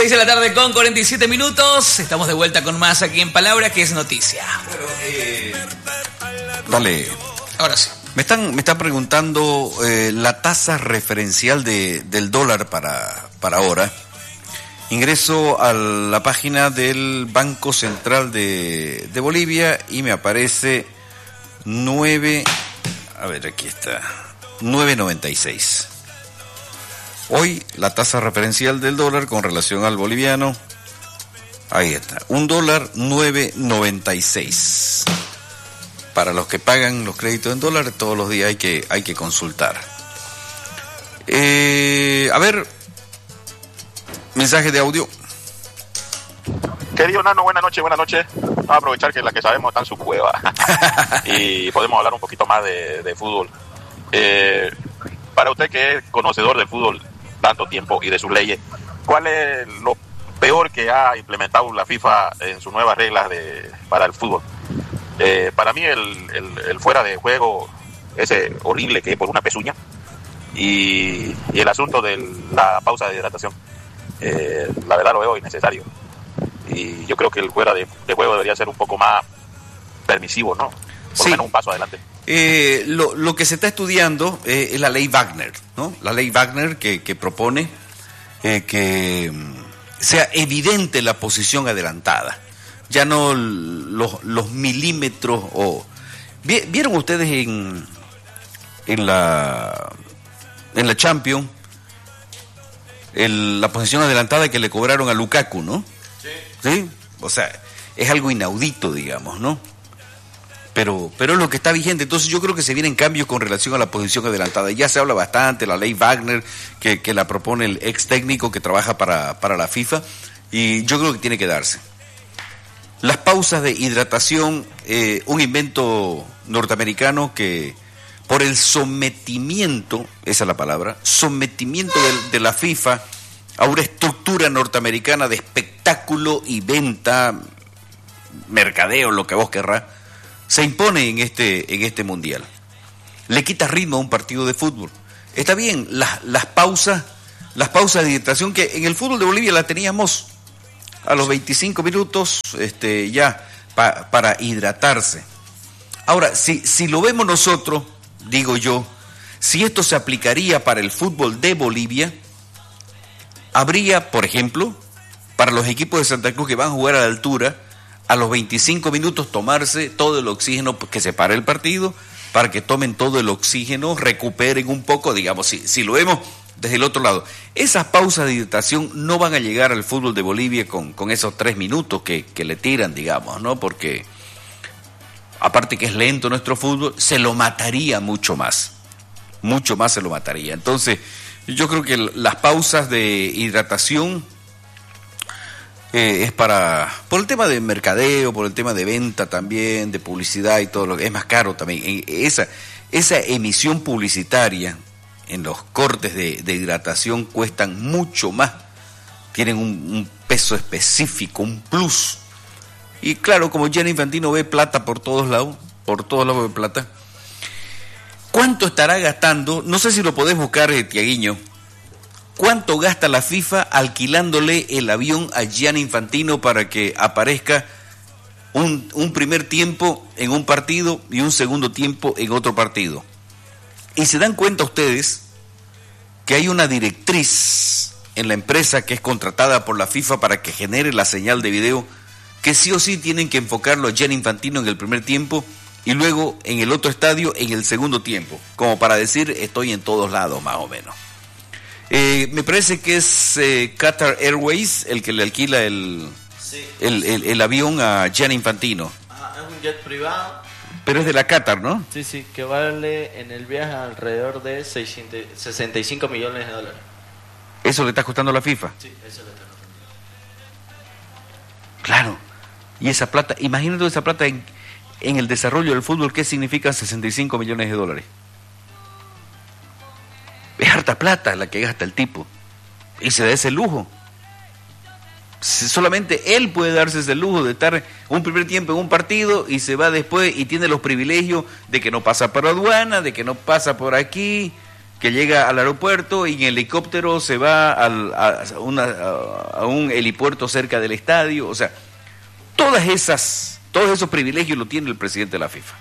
6 de la tarde con 47 minutos. Estamos de vuelta con más aquí en Palabras, que es noticia. Dale. Ahora sí. Me están preguntando la tasa referencial del dólar para ahora. Ingreso a la página del Banco Central de Bolivia y me aparece 9.96. Hoy la tasa referencial del dólar con relación al boliviano, ahí está, $1 9.96. Para los que pagan los créditos en dólares, todos los días hay que consultar. A ver, mensaje de audio. Querido Nano, buenas noches. Vamos a aprovechar que la que sabemos está en su cueva y podemos hablar un poquito más de fútbol. Para usted que es conocedor del fútbol tanto tiempo y de sus leyes, ¿cuál es lo peor que ha implementado la FIFA en sus nuevas reglas para el fútbol? Para mí el fuera de juego ese horrible que es por una pezuña y el asunto de la pausa de hidratación, la verdad lo veo innecesario y yo creo que el fuera de juego debería ser un poco más permisivo, ¿no? Por lo menos un paso adelante. Lo que se está estudiando es la ley Wagner, ¿no? La ley Wagner que propone que sea evidente la posición adelantada. Ya no los milímetros o... ¿Vieron ustedes en la Champions la posición adelantada que le cobraron a Lukaku, ¿no? Sí. O sea, es algo inaudito, digamos, ¿no? Pero es lo que está vigente. Entonces yo creo que se vienen cambios con relación a la posición adelantada. Ya se habla bastante, la ley Wagner, que la propone el ex técnico que trabaja para la FIFA, y yo creo que tiene que darse. Las pausas de hidratación, un invento norteamericano que por el sometimiento, esa es la palabra, sometimiento de la FIFA a una estructura norteamericana de espectáculo y venta, mercadeo, lo que vos querrás, se impone en este mundial. Le quita ritmo a un partido de fútbol. Está bien, las pausas de hidratación que en el fútbol de Bolivia la teníamos a los 25 minutos para hidratarse. Ahora, si lo vemos nosotros, digo yo, si esto se aplicaría para el fútbol de Bolivia, habría, por ejemplo, para los equipos de Santa Cruz que van a jugar a la altura, a los 25 minutos tomarse todo el oxígeno que se pare el partido, para que tomen todo el oxígeno, recuperen un poco, digamos, si lo vemos desde el otro lado. Esas pausas de hidratación no van a llegar al fútbol de Bolivia con esos 3 minutos que le tiran, digamos, ¿no? Porque, aparte que es lento nuestro fútbol, se lo mataría mucho más se lo mataría. Entonces, yo creo que las pausas de hidratación es por el tema de mercadeo, por el tema de venta también, de publicidad y todo lo que es más caro también. Esa emisión publicitaria en los cortes de hidratación cuestan mucho más, tienen un peso específico, un plus. Y claro, como Gianni Infantino ve plata por todos lados ve plata. ¿Cuánto estará gastando? No sé si lo podés buscar, Tiaguiño. ¿Cuánto gasta la FIFA alquilándole el avión a Gianni Infantino para que aparezca un primer tiempo en un partido y un segundo tiempo en otro partido? Y se dan cuenta ustedes que hay una directriz en la empresa que es contratada por la FIFA para que genere la señal de video, que sí o sí tienen que enfocarlo a Gianni Infantino en el primer tiempo y luego en el otro estadio en el segundo tiempo, como para decir estoy en todos lados más o menos. Me parece que es Qatar Airways el que le alquila el avión a Gianni Infantino. Es un jet privado. Pero es de la Qatar, ¿no? Sí, que vale en el viaje alrededor de 65 millones de dólares. ¿Eso le está costando a la FIFA? Sí, eso le está costando. Claro. Y esa plata, imagínate esa plata en el desarrollo del fútbol, ¿qué significan 65 millones de dólares? Es harta plata la que gasta el tipo. Y se da ese lujo. Solamente él puede darse ese lujo de estar un primer tiempo en un partido y se va después y tiene los privilegios de que no pasa por aduana, de que no pasa por aquí, que llega al aeropuerto y en helicóptero se va a un helipuerto cerca del estadio. O sea, todos esos privilegios lo tiene el presidente de la FIFA,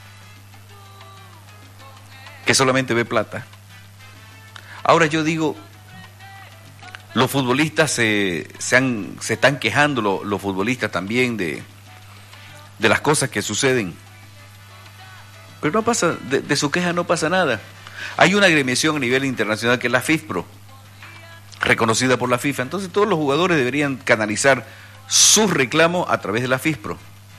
que solamente ve plata. Ahora yo digo, los futbolistas se están quejando, los futbolistas también de las cosas que suceden. Pero no pasa, de su queja no pasa nada. Hay una agremiación a nivel internacional que es la FIFPro, reconocida por la FIFA. Entonces todos los jugadores deberían canalizar sus reclamos a través de la FIFPro.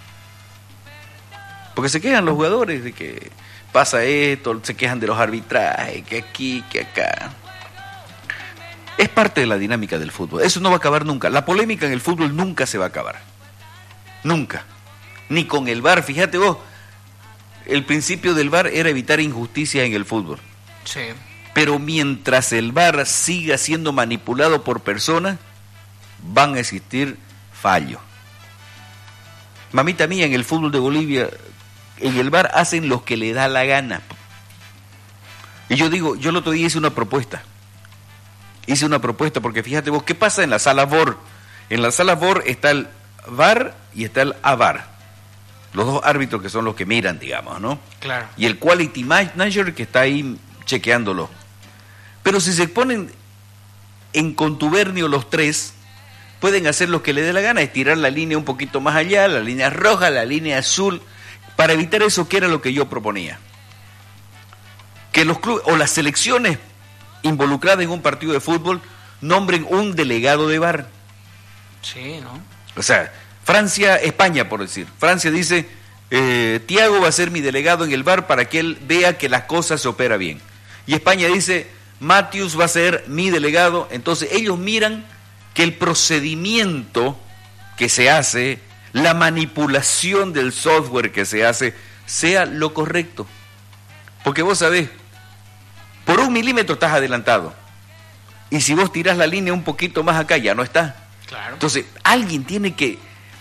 Porque se quejan los jugadores de que pasa esto, se quejan de los arbitrajes, que aquí, que acá. Es parte de la dinámica del fútbol. Eso no va a acabar nunca. La polémica en el fútbol nunca se va a acabar. Nunca. Ni con el VAR. Fíjate vos, el principio del VAR era evitar injusticias en el fútbol. Sí. Pero mientras el VAR siga siendo manipulado por personas, van a existir fallos. Mamita mía, en el fútbol de Bolivia, en el VAR hacen lo que le da la gana. Y yo digo, yo el otro día hice una propuesta porque fíjate vos, ¿qué pasa en la sala VAR? En la sala VAR está el VAR y está el AVAR. Los dos árbitros que son los que miran, digamos, ¿no? Claro. Y el Quality Manager que está ahí chequeándolo. Pero si se ponen en contubernio los tres, pueden hacer lo que les dé la gana, estirar la línea un poquito más allá, la línea roja, la línea azul, para evitar eso, que era lo que yo proponía. Que los clubes o las selecciones involucradas en un partido de fútbol nombren un delegado de VAR. Sí, ¿no? O sea, Francia, España, por decir. Francia dice, Thiago va a ser mi delegado en el VAR para que él vea que las cosas se opera bien. Y España dice, Matthews va a ser mi delegado. Entonces ellos miran que el procedimiento que se hace, la manipulación del software que se hace, sea lo correcto. Porque vos sabés, por 1 milímetro estás adelantado. Y si vos tirás la línea un poquito más acá, ya no está. Claro. Entonces, alguien tiene que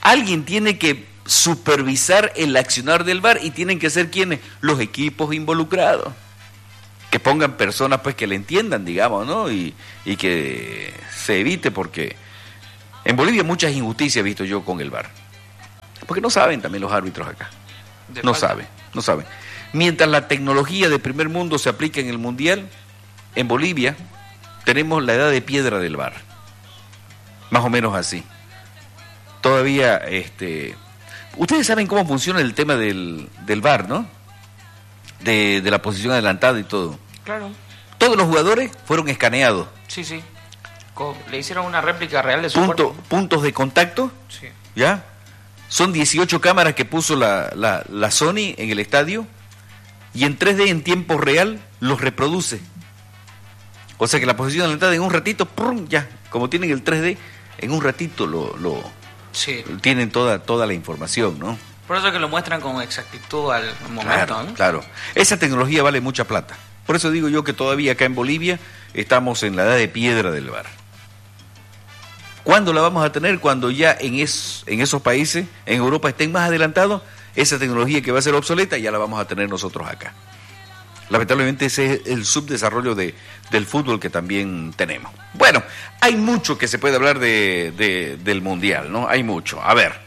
supervisar el accionar del VAR, y tienen que ser quienes, los equipos involucrados, que pongan personas pues que le entiendan, digamos, ¿no? Y que se evite, porque en Bolivia muchas injusticias he visto yo con el VAR, porque no saben también los árbitros acá, no saben. Mientras la tecnología de primer mundo se aplica en el mundial, en Bolivia tenemos la edad de piedra del VAR, más o menos así. Todavía, ustedes saben cómo funciona el tema del VAR, ¿no? De la posición adelantada y todo. Claro. Todos los jugadores fueron escaneados. Sí, sí. Le hicieron una réplica real de su cuerpo. Puntos de contacto. Sí. ¿Ya? Son 18 cámaras que puso la Sony en el estadio, y en 3D, en tiempo real, los reproduce. O sea que la posición adelantada en un ratito, ¡prum!, ya. Como tienen el 3D, en un ratito sí, tienen toda la información, ¿no? por eso que lo muestran con exactitud al momento, Claro, ¿no? claro. Esa tecnología vale mucha plata. Por eso digo yo que todavía acá en Bolivia estamos en la edad de piedra del VAR. ¿Cuándo la vamos a tener? Cuando ya en esos países, en Europa, estén más adelantados, esa tecnología que va a ser obsoleta ya la vamos a tener nosotros acá. Lamentablemente ese es el subdesarrollo del fútbol que también tenemos. Bueno, hay mucho que se puede hablar del Mundial, ¿no? Hay mucho. A ver.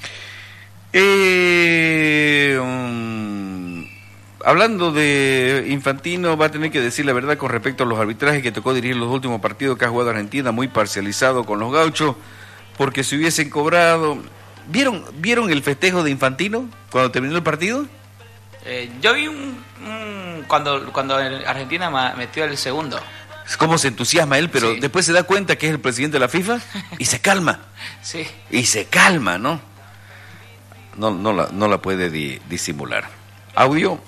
Hablando de Infantino, va a tener que decir la verdad con respecto a los arbitrajes que tocó dirigir los últimos partidos que ha jugado Argentina, muy parcializado con los gauchos, porque si hubiesen cobrado... ¿Vieron el festejo de Infantino cuando terminó el partido? Yo vi cuando Argentina metió el segundo. Cómo se entusiasma él, pero sí, después se da cuenta que es el presidente de la FIFA y se calma. Sí. Y se calma, ¿no? No la puede disimular. Audio.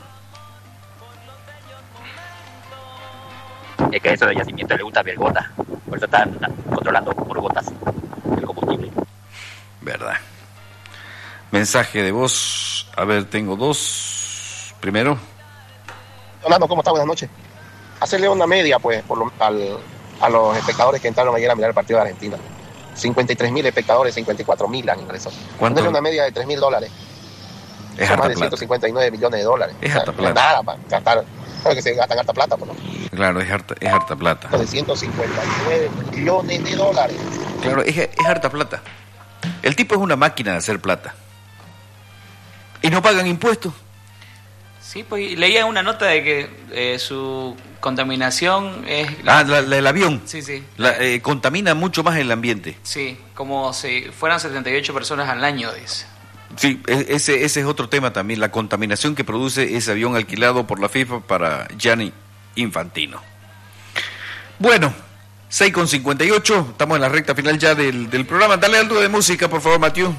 Es que eso de yacimiento le gusta ver gotas, por eso están controlando por gotas el combustible. Verdad. Mensaje de voz. A ver, tengo 2. Primero. Orlando, ¿cómo está? Buenas noches. Hacerle una media, pues, a los espectadores que entraron ayer a mirar el partido de Argentina. 53.000 espectadores, 54.000 han ingresado. ¿Cuánto? Ponerle una media de $3.000. Es Son harta más de plata. 159 millones de dólares. Es o sea, harta no es plata. nada para gastar. Claro que se gastan harta plata, pues, ¿no? Claro, es harta plata. de 159 millones de dólares. Claro, es harta plata. El tipo es una máquina de hacer plata. Y no pagan impuestos. Sí, pues leía una nota de que su contaminación es... El avión. Sí, sí. Contamina mucho más el ambiente. Sí, como si fueran 78 personas al año, dice. Sí, ese es otro tema también, la contaminación que produce ese avión alquilado por la FIFA para Gianni Infantino. Bueno, 6:58, estamos en la recta final ya del programa. Dale algo de música, por favor, Mathieu.